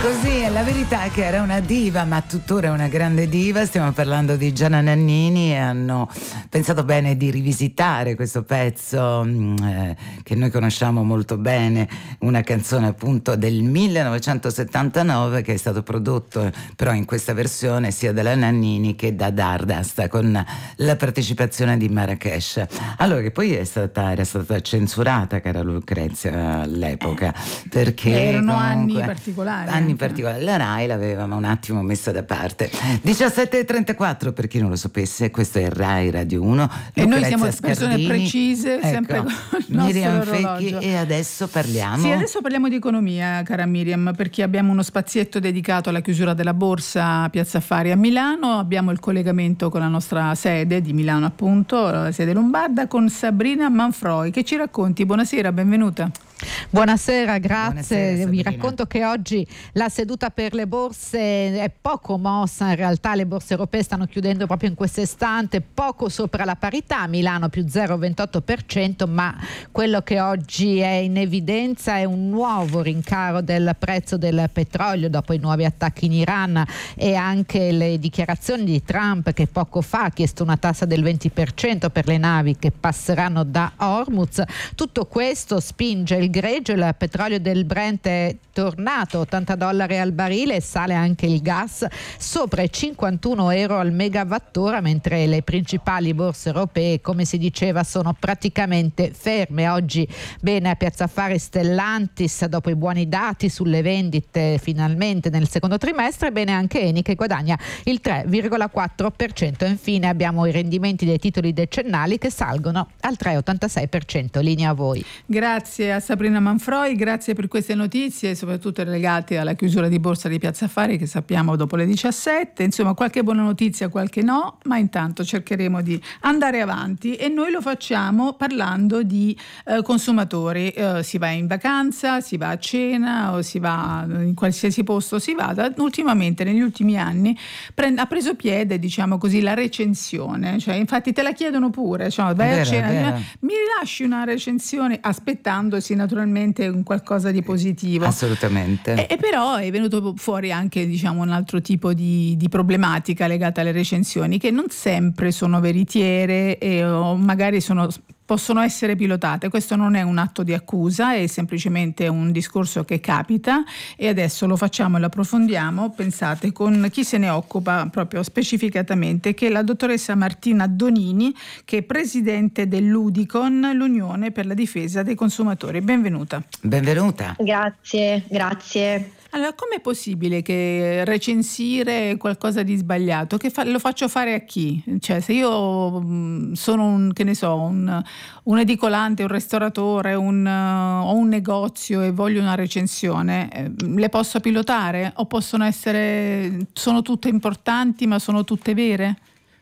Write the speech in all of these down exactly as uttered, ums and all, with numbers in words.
Così è la verità, è che era una diva, ma tuttora è una grande diva. Stiamo parlando di Gianna Nannini e hanno pensato bene di rivisitare questo pezzo eh, che noi conosciamo molto bene, una canzone appunto del millenovecentosettantanove che è stato prodotto però in questa versione sia dalla Nannini che da Dardust, con la partecipazione di Marrakesh. Allora, che poi è stata, era stata censurata, cara Lucrezia, all'epoca, perché erano comunque, anni particolari. Anni in particolare, la Rai l'aveva un attimo messa da parte. diciassette e trentaquattro, per chi non lo sapesse, questo è Rai Radio uno. E Lucrezia noi siamo persone Scardini, precise, ecco, sempre con il nostro Miriam orologio. Fecchi, e adesso parliamo. Sì, adesso parliamo di economia, cara Miriam, perché abbiamo uno spazietto dedicato alla chiusura della borsa a Piazza Affari a Milano. Abbiamo il collegamento con la nostra sede di Milano, appunto, la sede lombarda, con Sabrina Manfroi. Che ci racconti? Buonasera, benvenuta. Buonasera, grazie. Buonasera, vi racconto che oggi la seduta per le borse è poco mossa, in realtà le borse europee stanno chiudendo proprio in questo istante poco sopra la parità, Milano più zero virgola ventotto per cento, ma quello che oggi è in evidenza è un nuovo rincaro del prezzo del petrolio dopo i nuovi attacchi in Iran e anche le dichiarazioni di Trump, che poco fa ha chiesto una tassa del venti per cento per le navi che passeranno da Hormuz. Tutto questo spinge il greggio, il petrolio del Brent è tornato ottanta dollari al barile e sale anche il gas sopra i cinquantuno euro al megawattora, mentre le principali borse europee, come si diceva, sono praticamente ferme. Oggi bene a Piazza Affari Stellantis dopo i buoni dati sulle vendite finalmente nel secondo trimestre, bene anche Eni che guadagna il tre virgola quattro per cento. Infine abbiamo i rendimenti dei titoli decennali che salgono al tre virgola ottantasei per cento. Linea a voi. Grazie a Sabrina Manfroi, grazie per queste notizie, soprattutto legate alla chiusura di borsa di Piazza Affari che sappiamo dopo le diciassette. Insomma, qualche buona notizia, qualche no, ma intanto cercheremo di andare avanti e noi lo facciamo parlando di eh, consumatori. Eh, si va in vacanza, si va a cena o si va in qualsiasi posto si vada. Ultimamente, negli ultimi anni, prend- ha preso piede, diciamo così, la recensione. Cioè, infatti te la chiedono pure, cioè, vai vero, a cena, è mi rilasci una recensione, aspettandosi naturalmente un qualcosa di positivo. Assolutamente. E, e però è venuto fuori anche, diciamo, un altro tipo di, di problematica legata alle recensioni, che non sempre sono veritiere e o magari sono possono essere pilotate. Questo non è un atto di accusa, è semplicemente un discorso che capita e adesso lo facciamo e lo approfondiamo, pensate, con chi se ne occupa proprio specificatamente, che è la dottoressa Martina Donini, che è presidente dell'Udicon, l'Unione per la difesa dei consumatori. Benvenuta. Benvenuta. Grazie, grazie. Allora, com'è possibile che recensire è qualcosa di sbagliato? Che fa, lo faccio fare a chi? Cioè, se io mh, sono un, che ne so, un, un edicolante, un ristoratore, un, uh, o un negozio e voglio una recensione, eh, le posso pilotare? O possono essere, sono tutte importanti ma sono tutte vere?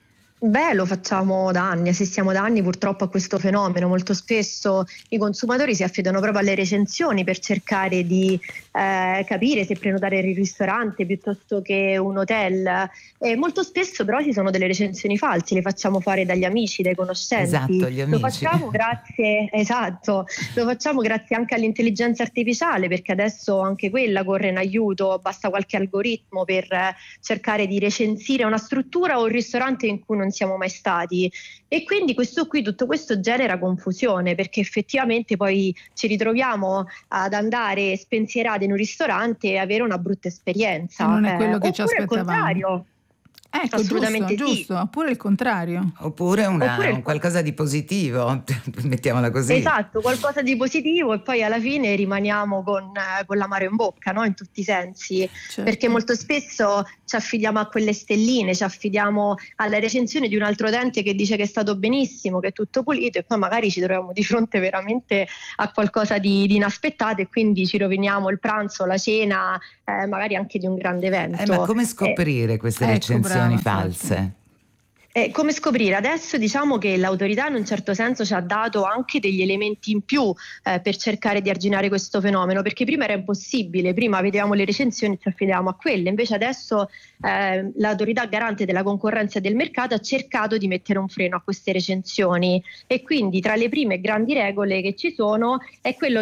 Beh, lo facciamo da anni, assistiamo da anni purtroppo a questo fenomeno. Molto spesso i consumatori si affidano proprio alle recensioni per cercare di eh, capire se prenotare il ristorante piuttosto che un hotel. E molto spesso però ci sono delle recensioni false, le facciamo fare dagli amici, dai conoscenti. Esatto, gli amici. Lo facciamo grazie, esatto, lo facciamo grazie anche all'intelligenza artificiale, perché adesso anche quella corre in aiuto, basta qualche algoritmo per eh, cercare di recensire una struttura o un ristorante in cui non siamo mai stati, e quindi questo qui tutto questo genera confusione, perché effettivamente poi ci ritroviamo ad andare spensierati in un ristorante e avere una brutta esperienza. E non è quello eh, che ci oppure aspettavamo. il contrario. Ecco, Assolutamente giusto, sì. giusto, oppure il contrario. Oppure, una, Oppure il- un qualcosa di positivo, mettiamola così. Esatto, qualcosa di positivo, e poi alla fine rimaniamo con, eh, con l'amaro in bocca, no? In tutti i sensi, Certo. perché molto spesso ci affidiamo a quelle stelline, ci affidiamo alla recensione di un altro utente che dice che è stato benissimo, che è tutto pulito, e poi magari ci troviamo di fronte veramente a qualcosa di, di inaspettato, e quindi ci roviniamo il pranzo, la cena, eh, magari anche di un grande evento. Eh, ma come scoprire queste ecco, recensioni brava, false? Eh, come scoprire? Adesso diciamo che l'autorità in un certo senso ci ha dato anche degli elementi in più eh, per cercare di arginare questo fenomeno, perché prima era impossibile, prima vedevamo le recensioni e ci affidavamo a quelle, invece adesso eh, l'autorità garante della concorrenza e del mercato ha cercato di mettere un freno a queste recensioni, e quindi tra le prime grandi regole che ci sono è quello che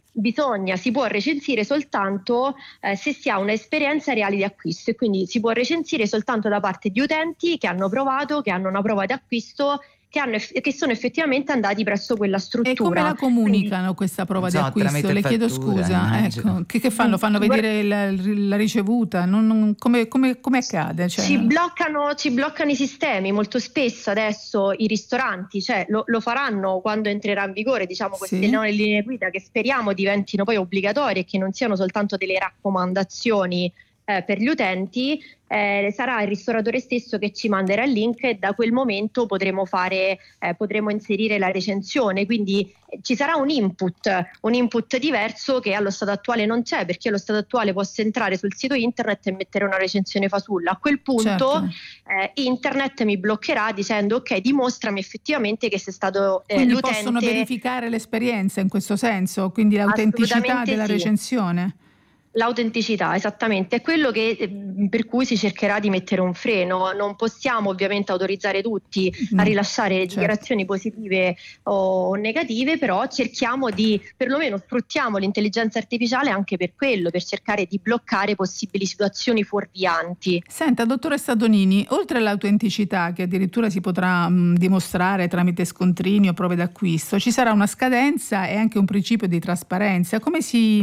bisogna, si può recensire soltanto eh, se si ha un'esperienza reale di acquisto, e quindi si può recensire soltanto da parte di utenti che hanno provato, che hanno una prova di acquisto, che, hanno, che sono effettivamente andati presso quella struttura. E come la comunicano quindi, questa prova so, di acquisto? Le chiedo fattura, scusa, ecco. che, che fanno? Fanno vedere la, la ricevuta? Non, non, come, come, come accade? Cioè, ci, bloccano, ci bloccano i sistemi, molto spesso adesso i ristoranti, cioè, lo, lo faranno quando entrerà in vigore, diciamo, queste sì. nuove linee guida che speriamo diventino poi obbligatorie e che non siano soltanto delle raccomandazioni eh, per gli utenti. Eh, sarà il ristoratore stesso che ci manderà il link e da quel momento potremo fare, eh, potremo inserire la recensione, quindi eh, ci sarà un input, un input diverso che allo stato attuale non c'è, perché allo stato attuale posso entrare sul sito internet e mettere una recensione fasulla. A quel punto certo. eh, internet mi bloccherà dicendo ok, dimostrami effettivamente che sei stato eh, quindi l'utente. Possono verificare l'esperienza in questo senso, quindi l'autenticità della sì. recensione. L'autenticità, esattamente, è quello che, per cui si cercherà di mettere un freno. Non possiamo ovviamente autorizzare tutti a rilasciare mm, dichiarazioni certo. positive o negative, però cerchiamo di, perlomeno sfruttiamo l'intelligenza artificiale anche per quello, per cercare di bloccare possibili situazioni fuorvianti. Senta, dottoressa Donini, oltre all'autenticità che addirittura si potrà mh, dimostrare tramite scontrini o prove d'acquisto, ci sarà una scadenza e anche un principio di trasparenza. Come si...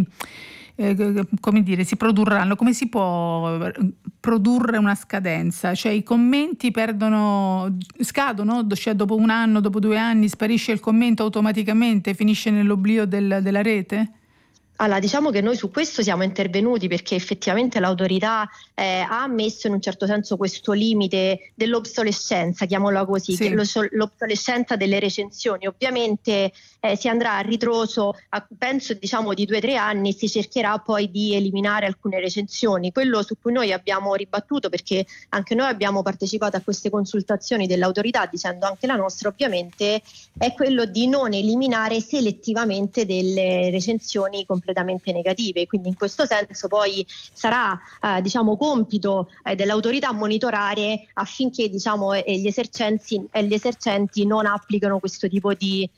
Eh, come dire, si produrranno, come si può produrre una scadenza? Cioè i commenti perdono, scadono, cioè dopo un anno, dopo due anni sparisce il commento automaticamente, finisce nell'oblio del, della rete? Allora, diciamo che noi su questo siamo intervenuti perché effettivamente l'autorità eh, ha ammesso in un certo senso questo limite dell'obsolescenza, chiamiamola così, sì. l'obsolescenza delle recensioni. Ovviamente eh, si andrà a ritroso, a, penso diciamo di due o tre anni, si cercherà poi di eliminare alcune recensioni. Quello su cui noi abbiamo ribattuto, perché anche noi abbiamo partecipato a queste consultazioni dell'autorità, dicendo anche la nostra ovviamente, è quello di non eliminare selettivamente delle recensioni completamente completamente negative, quindi in questo senso poi sarà eh, diciamo compito eh, dell'autorità monitorare affinché diciamo eh, gli esercenti e gli esercenti non applicano questo tipo di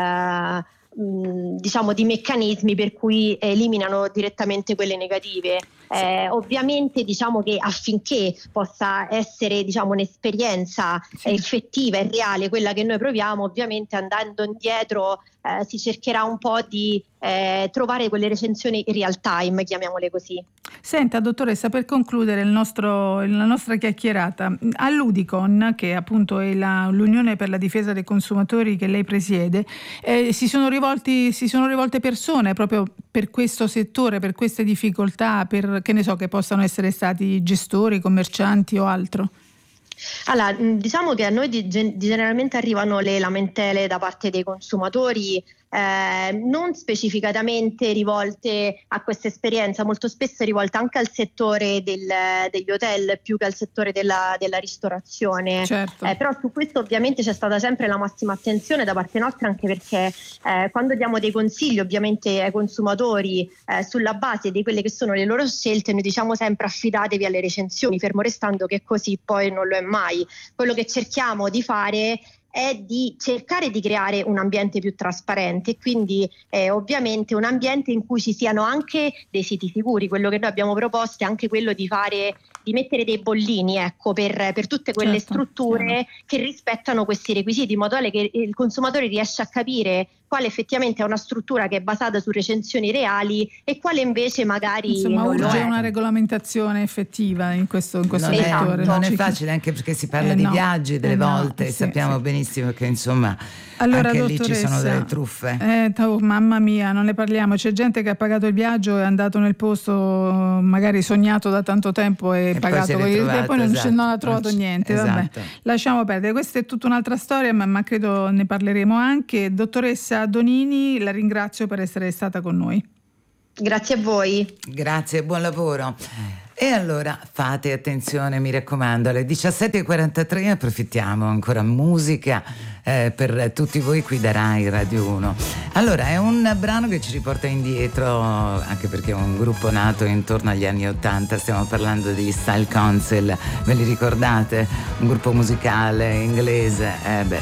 eh, mh, diciamo di meccanismi per cui eliminano direttamente quelle negative. Eh, ovviamente diciamo che affinché possa essere diciamo un'esperienza sì. effettiva e reale quella che noi proviamo, ovviamente andando indietro eh, si cercherà un po' di eh, trovare quelle recensioni real time, chiamiamole così. Senta dottoressa, per concludere il nostro, la nostra chiacchierata, all'Udicon, che appunto è la, l'Unione per la difesa dei consumatori che lei presiede, eh, si sono rivolti, si sono rivolte persone proprio per questo settore, per queste difficoltà, per che ne so, che possano essere stati gestori, commercianti o altro? Allora, diciamo che a noi di, generalmente arrivano le lamentele da parte dei consumatori eh, non specificatamente rivolte a questa esperienza, molto spesso rivolte anche al settore del, degli hotel più che al settore della, della ristorazione. Certo. Eh, però su questo ovviamente c'è stata sempre la massima attenzione da parte nostra, anche perché eh, quando diamo dei consigli ovviamente ai consumatori eh, sulla base di quelle che sono le loro scelte, noi diciamo sempre affidatevi alle recensioni, fermo restando che così poi non lo è mai. Quello che cerchiamo di fare è di cercare di creare un ambiente più trasparente e quindi eh, ovviamente un ambiente in cui ci siano anche dei siti sicuri. Quello che noi abbiamo proposto è anche quello di fare di mettere dei bollini ecco, per, per tutte quelle certo, strutture chiaro. Che rispettano questi requisiti, in modo tale che il consumatore riesca a capire quale effettivamente è una struttura che è basata su recensioni reali e quale invece magari insomma non urge lo è. Una regolamentazione effettiva in questo, in questo non settore. È, non è facile, anche perché si parla eh di no, viaggi delle eh volte no, e sì, sappiamo sì. benissimo che insomma allora, anche lì ci sono delle truffe. Eh, oh, mamma mia, non ne parliamo. C'è gente che ha pagato il viaggio, è andato nel posto magari sognato da tanto tempo e, e pagato poi, e poi non, esatto. non ha trovato non niente. Esatto. Vabbè. Lasciamo perdere, questa è tutta un'altra storia, ma, ma credo ne parleremo anche. Dottoressa Donini, la ringrazio per essere stata con noi. Grazie a voi. Grazie, buon lavoro. E allora fate attenzione, mi raccomando, alle diciassette e quarantatré approfittiamo ancora musica eh, per tutti voi qui da Rai Radio uno. Allora è un brano che ci riporta indietro, anche perché è un gruppo nato intorno agli anni ottanta, stiamo parlando di Style Council, ve li ricordate? Un gruppo musicale inglese, eh beh,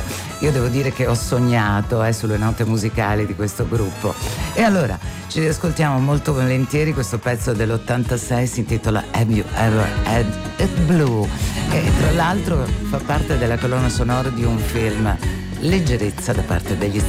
io devo dire che ho sognato eh, sulle note musicali di questo gruppo. E allora ci riascoltiamo molto volentieri questo pezzo dell'ottantasei, si intitola Have You Ever Had It Blue, e tra l'altro fa parte della colonna sonora di un film, Leggerezza da parte degli